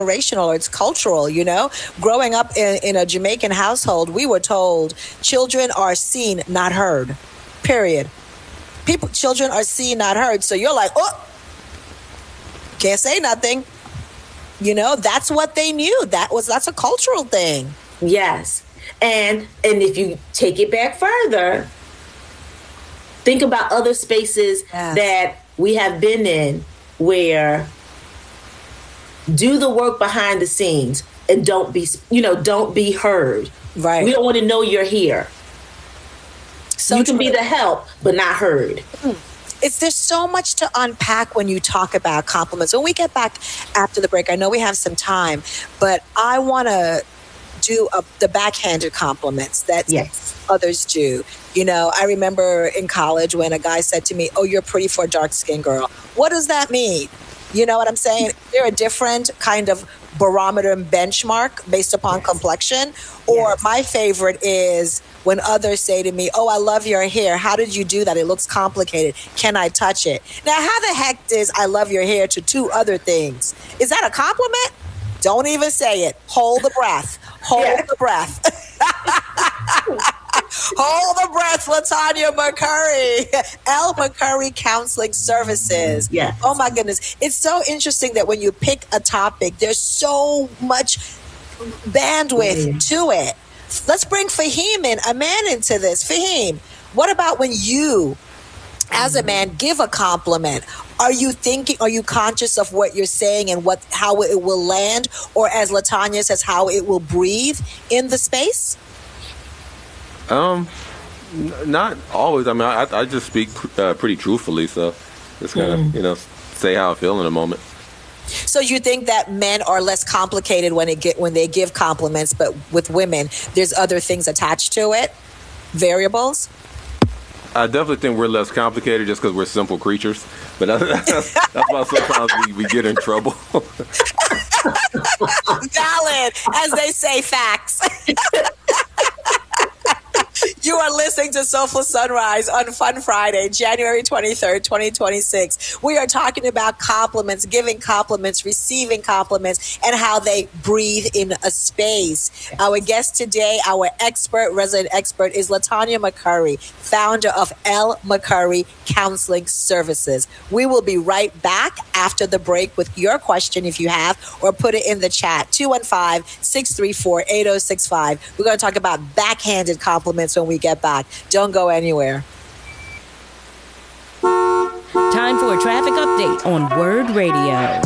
generational or it's cultural, Growing up in a Jamaican household, we were told children are seen, not heard. Period. Children are seen, not heard. So you're like, oh, can't say nothing. That's what they knew. That's a cultural thing. Yes. And if you take it back further, think about other spaces that we have been in where do the work behind the scenes and don't be heard. Right. We don't want to know you're here. So you can be the help, but not heard. There's so much to unpack when you talk about compliments. When we get back after the break, I know we have some time, but I want to do the backhanded compliments that others do. I remember in college when a guy said to me, "Oh, you're pretty for a dark-skinned girl." What does that mean? You know what I'm saying? They're a different kind of barometer and benchmark based upon complexion. Or my favorite is when others say to me, "Oh, I love your hair. How did you do that? It looks complicated. Can I touch it?" Now, how the heck is "I love your hair" to two other things? Is that a compliment? Don't even say it. Hold the breath. Hold the breath. Hold the breath, LaTanya McCurry. L. McCurry Counseling Services. Yeah. Oh, my goodness. It's so interesting that when you pick a topic, there's so much bandwidth to it. Let's bring Fahim a man into this. Fahim, what about when you, as a man, give a compliment? Are you conscious of what you're saying and how it will land? Or as LaTanya says, how it will breathe in the space? Not always. I mean, I just speak pretty truthfully, so just kind of, say how I feel in a moment. So you think that men are less complicated when they give compliments, but with women, there's other things attached to it? Variables? I definitely think we're less complicated just because we're simple creatures. But that's why sometimes we get in trouble. Valid, as they say, facts. You are listening to Soulful Sunrise on Fun Friday, January 23rd, 2026. We are talking about compliments, giving compliments, receiving compliments, and how they breathe in a space. Our guest today, our resident expert, is LaTanya McCurry, founder of L. McCurry Counseling Services. We will be right back after the break with your question, if you have, or put it in the chat, 215-634-8065. We're going to talk about backhanded compliments when we get back. Don't go anywhere. Time for a traffic update on Word Radio.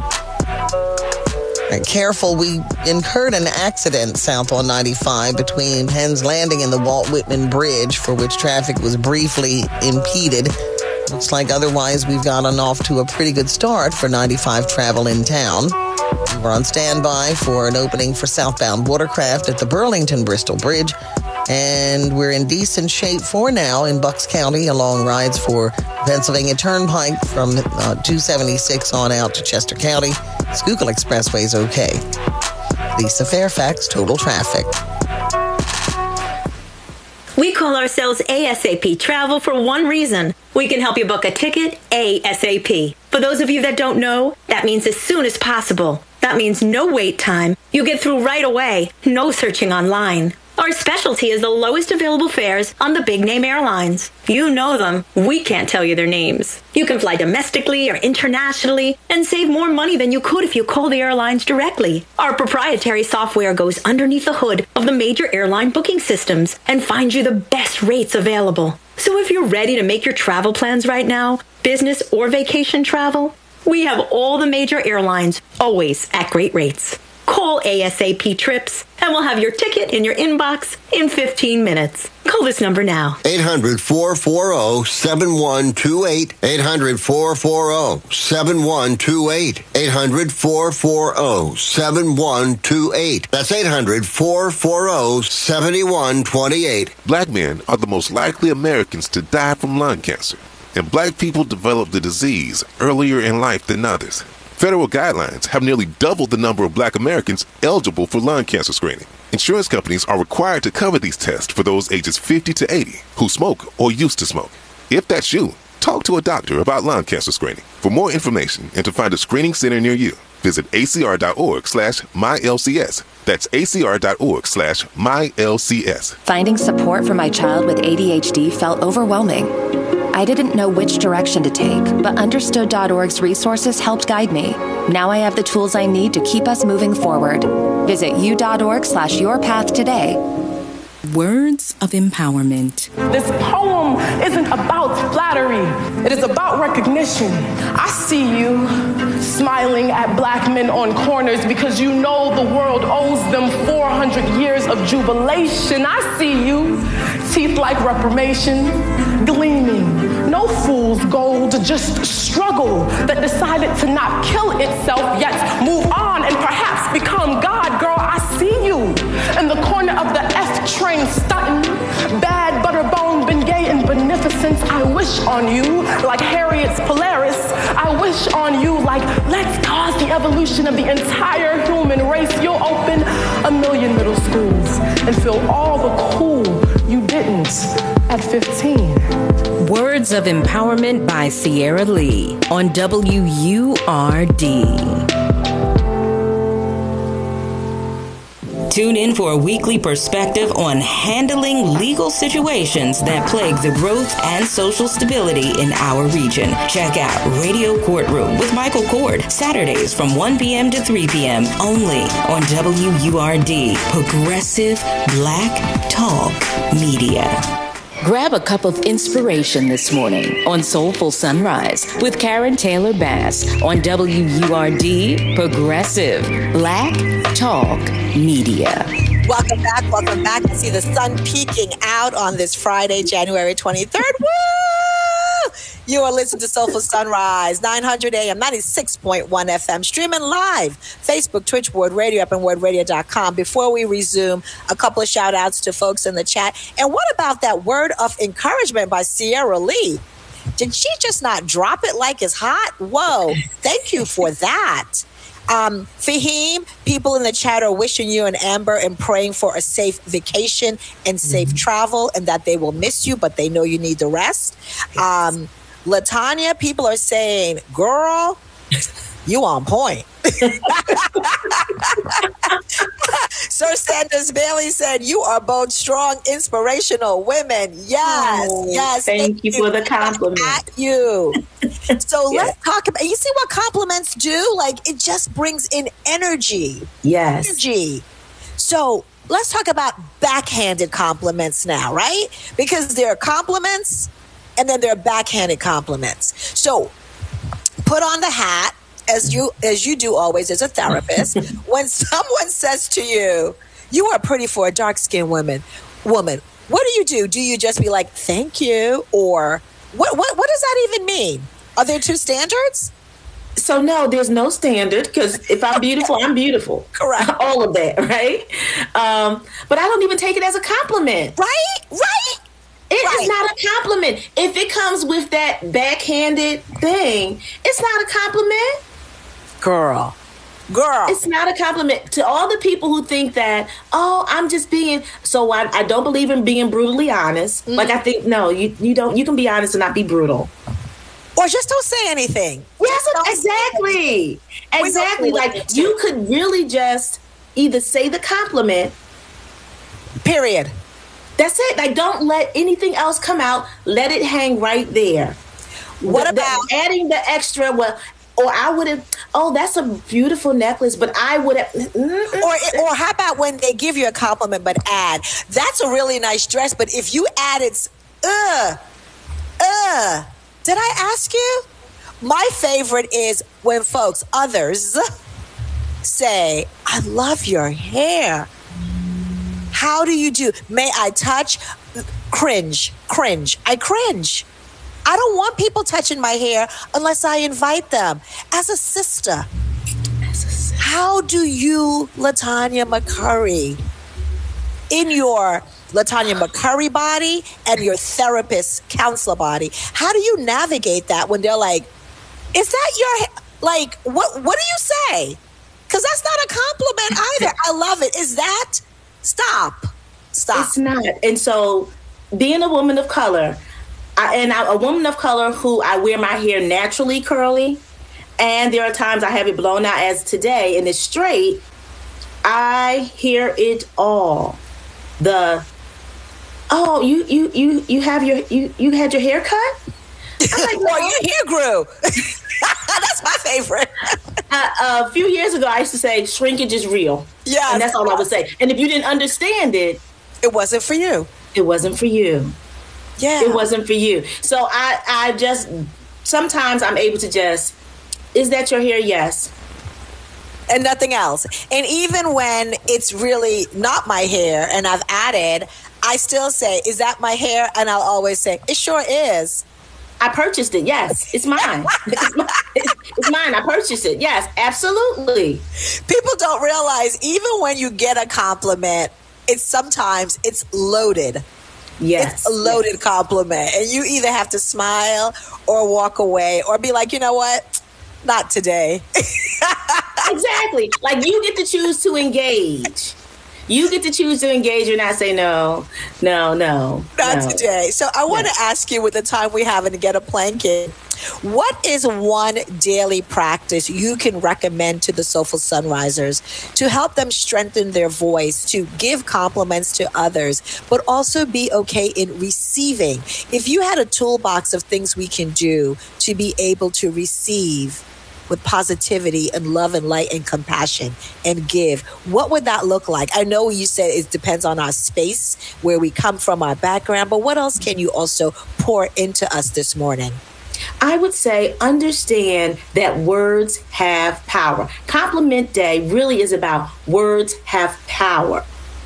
Careful, we incurred an accident south on 95 between Penn's Landing and the Walt Whitman Bridge, for which traffic was briefly impeded. Looks like otherwise we've gotten off to a pretty good start for 95 travel in town. We're on standby for an opening for southbound watercraft at the Burlington-Bristol Bridge. And we're in decent shape for now in Bucks County along rides for Pennsylvania Turnpike from 276 on out to Chester County. Schuylkill Expressway's okay. Lisa Fairfax, Total Traffic. We call ourselves ASAP Travel for one reason. We can help you book a ticket ASAP. For those of you that don't know, that means as soon as possible. That means no wait time. You get through right away. No searching online. Our specialty is the lowest available fares on the big-name airlines. You know them. We can't tell you their names. You can fly domestically or internationally and save more money than you could if you call the airlines directly. Our proprietary software goes underneath the hood of the major airline booking systems and finds you the best rates available. So if you're ready to make your travel plans right now, business or vacation travel, we have all the major airlines, always at great rates. Call ASAP Trips, and we'll have your ticket in your inbox in 15 minutes. Call this number now. 800-440-7128. 800-440-7128. 800-440-7128. That's 800-440-7128. Black men are the most likely Americans to die from lung cancer, and black people develop the disease earlier in life than others. Federal guidelines have nearly doubled the number of black Americans eligible for lung cancer screening. Insurance companies are required to cover these tests for those ages 50 to 80 who smoke or used to smoke. If that's you, talk to a doctor about lung cancer screening. For more information and to find a screening center near you, Visit acr.org/mylcs. That's acr.org/mylcs. Finding support for my child with ADHD felt overwhelming. I didn't know which direction to take, but Understood.org's resources helped guide me. Now I have the tools I need to keep us moving forward. Visit u.org/yourpath today. Words of empowerment. This poem isn't about flattery. It is about recognition. I see you smiling at black men on corners because you know the world owes them 400 years of jubilation. I see you, teeth like reformation, gleaming. No fool's gold, just struggle that decided to not kill itself, yet move on and perhaps become God. Girl, I see you in the corner of the F train stunting. Bad butterbone, Bengay and beneficence. I wish on you like Harriet's Polaris. I wish on you like, let's cause the evolution of the entire human race. You'll open 1 million middle schools and feel all the cool you didn't at 15. Words of Empowerment by Sierra Lee on WURD. Tune in for a weekly perspective on handling legal situations that plague the growth and social stability in our region. Check out Radio Courtroom with Michael Cord, Saturdays from 1 p.m. to 3 p.m. only on WURD, Progressive Black Talk Media. Grab a cup of inspiration this morning on Soulful Sunrise with Karen Taylor Bass on WURD, Progressive Black Talk Media. Welcome back. Welcome back to see the sun peeking out on this Friday, January 23rd. Woo! You are listening to Soulful Sunrise, 900 AM, 96.1 FM, streaming live, Facebook, Twitch, Word Radio, up and wordradio.com. Before we resume, a couple of shout outs to folks in the chat. And what about that word of encouragement by Sierra Lee? Did she just not drop it like it's hot? Whoa, thank you for that. Fahim, people in the chat are wishing you and Amber and praying for a safe vacation and safe travel and that they will miss you, but they know you need the rest. Latanya, people are saying, girl, you on point. Sir Sanders Bailey said, you are both strong, inspirational women. Yes, yes. Thank you for the compliment. At you. So let's talk about, you see what compliments do? Like, it just brings in energy. Yes. Energy. So let's talk about backhanded compliments now, right? Because there are compliments and then there are backhanded compliments. So put on the hat, as you do always as a therapist. When someone says to you, you are pretty for a dark-skinned woman, what do? Do you just be like, thank you? Or what does that even mean? Are there two standards? So no, there's no standard, because if I'm beautiful, I'm beautiful. Correct. All of that, right? But I don't even take it as a compliment. Right? It is not a compliment. If it comes with that backhanded thing, it's not a compliment. Girl. It's not a compliment. To all the people who think that, I'm just being, so I don't believe in being brutally honest. Mm-hmm. Like, I think, no, you don't, you can be honest and not be brutal. Or just don't say anything. Yes, exactly. Exactly. Like, you could really just either say the compliment. Period. That's it. Like, don't let anything else come out. Let it hang right there. What about adding the extra? Well, or I would have. Oh, that's a beautiful necklace, but I would have. Or how about when they give you a compliment, but add, that's a really nice dress, but if you add it's, did I ask you? My favorite is when others say, I love your hair. How do you do? May I touch? Cringe. I cringe. I don't want people touching my hair unless I invite them. As a sister, how do you, Latanya McCurry, in your Latanya McCurry body and your therapist counselor body, how do you navigate that when they're like, is that your, like, what do you say? Because that's not a compliment either. I love it. Is that? Stop. It's not. And so being a woman of color, a woman of color who I wear my hair naturally curly, And there are times I have it blown out as today and it's straight. I hear it all. You had your hair cut? I'm like, no, your hair grew. That's my favorite. A few years ago, I used to say shrinkage is real. Yeah, and that's all I would say. And if you didn't understand it, it wasn't for you. It wasn't for you. Yeah, it wasn't for you. So I just sometimes I'm able to just, is that your hair? Yes. And nothing else. And even when it's really not my hair and I've added, I still say, is that my hair? And I'll always say, it sure is. I purchased it. Yes, it's mine. It's mine. I purchased it. Yes, absolutely. People don't realize even when you get a compliment, sometimes it's loaded. Yes. It's a loaded compliment. And you either have to smile or walk away or be like, you know what? Not today. Exactly. Like you get to choose to engage. You get to choose to engage or not say no. Not today. So I want to ask you, with the time we have and to get a planking, what is one daily practice you can recommend to the Soulful Sunrisers to help them strengthen their voice, to give compliments to others, but also be okay in receiving? If you had a toolbox of things we can do to be able to receive with positivity and love and light and compassion and give, what would that look like? I know you said it depends on our space, where we come from, our background, but what else can you also pour into us this morning? I would say understand that words have power. Compliment Day really is about words have power.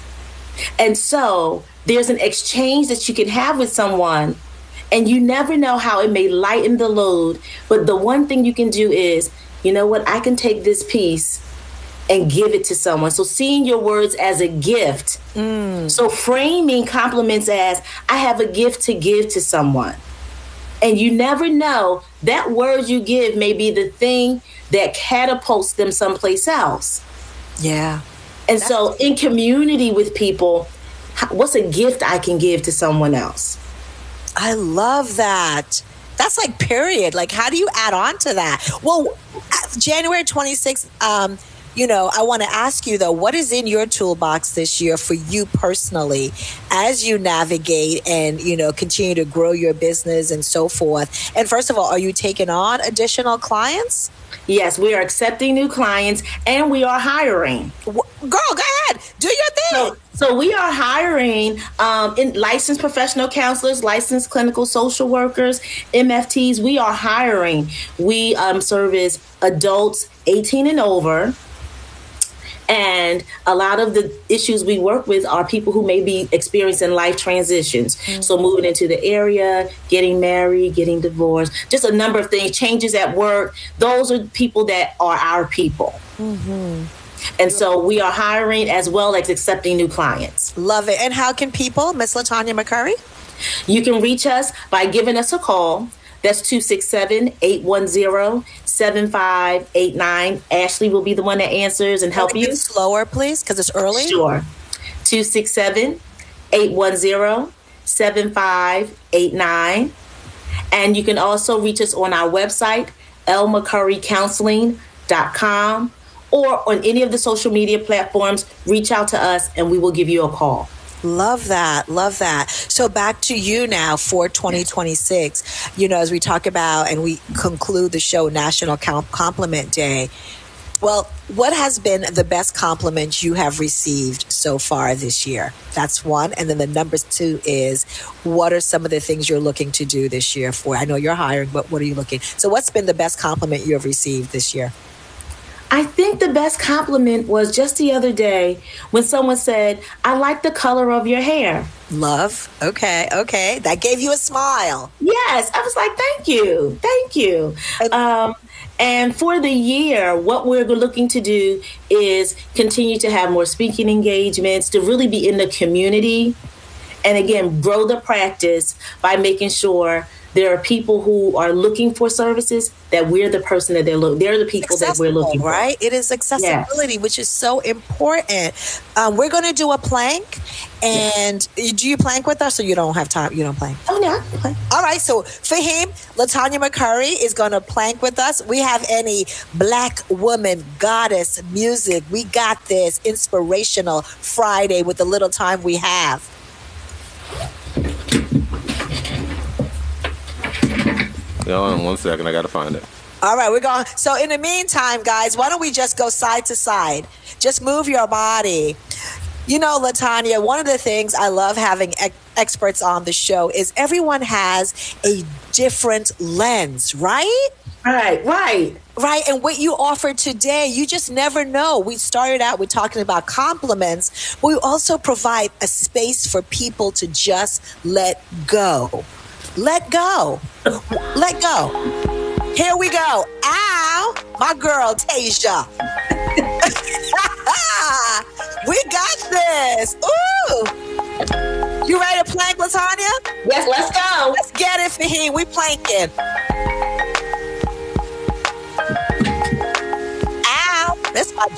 And so there's an exchange that you can have with someone, and you never know how it may lighten the load. But the one thing you can do is, you know what, I can take this piece and give it to someone. So seeing your words as a gift. So framing compliments as, I have a gift to give to someone. And you never know, that word you give may be the thing that catapults them someplace else. Yeah. And so in community with people, what's a gift I can give to someone else? I love that. That's like period. Like, how do you add on to that? Well, January 26th, I want to ask you, though, what is in your toolbox this year for you personally as you navigate and, continue to grow your business and so forth? And first of all, are you taking on additional clients? Yes, we are accepting new clients and we are hiring. Girl, go ahead. Do your thing. So we are hiring in licensed professional counselors, licensed clinical social workers, MFTs. We are hiring. We service adults 18 and over. And a lot of the issues we work with are people who may be experiencing life transitions. Mm-hmm. So moving into the area, getting married, getting divorced, just a number of things, changes at work. Those are people that are our people. Mm-hmm. And so we are hiring as well as accepting new clients. Love it. And how can people, Miss LaTanya McCurry? You can reach us by giving us a call. That's 267-810-7589. Ashley will be the one that answers and help you. Slower, please, because it's early. Sure. 267-810-7589. And you can also reach us on our website, lmccurrycounseling.com, or on any of the social media platforms. Reach out to us and we will give you a call. Love that. Love that. So back to you now for 2026, as we talk about and we conclude the show, National Compliment Day. Well, what has been the best compliment you have received so far this year? That's one. And then the number two is, what are some of the things you're looking to do this year for? I know you're hiring, but what are you looking? So what's been the best compliment you have received this year? I think the best compliment was just the other day when someone said, I like the color of your hair. Love. Okay. That gave you a smile. Yes. I was like, thank you. And for the year, what we're looking to do is continue to have more speaking engagements, to really be in the community. And again, grow the practice by making sure there are people who are looking for services that we're the person that they're the people that we're looking for. Right? It is accessibility, which is so important. We're going to do a plank. And do you plank with us, or you don't have time? You don't plank? Oh, no, I can plank. All right. So Fahim, LaTanya McCurry is going to plank with us. We have any Black woman goddess music. We got this inspirational Friday with the little time we have. Hold on 1 second. I got to find it. All right, we're going. So in the meantime, guys, why don't we just go side to side? Just move your body. You know, LaTanya, one of the things I love having experts on the show is everyone has a different lens, right? Right. And what you offered today, you just never know. We started out with talking about compliments, but we also provide a space for people to just let go. Let go. Let go. Here we go. Ow, my girl, Tasia. We got this. Ooh. You ready to plank, LaTanya? Yes, let's go. Let's get it, Fahim. We planking.